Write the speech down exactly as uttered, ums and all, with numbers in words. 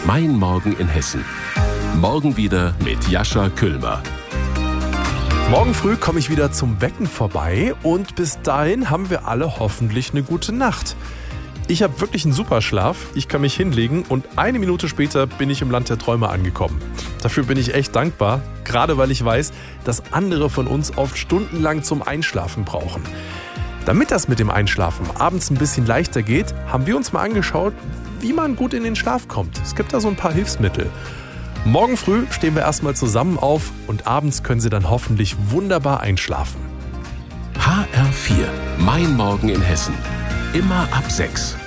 Mein Morgen in Hessen. Morgen wieder mit Jascha Küllmer. Morgen früh komme ich wieder zum Wecken vorbei und bis dahin haben wir alle hoffentlich eine gute Nacht. Ich habe wirklich einen super Schlaf, ich kann mich hinlegen und eine Minute später bin ich im Land der Träume angekommen. Dafür bin ich echt dankbar, gerade weil ich weiß, dass andere von uns oft stundenlang zum Einschlafen brauchen. Damit das mit dem Einschlafen abends ein bisschen leichter geht, haben wir uns mal angeschaut, wie man gut in den Schlaf kommt. Es gibt da so ein paar Hilfsmittel. Morgen früh stehen wir erstmal zusammen auf und abends können Sie dann hoffentlich wunderbar einschlafen. H R vier. Mein Morgen in Hessen. Immer ab sechs.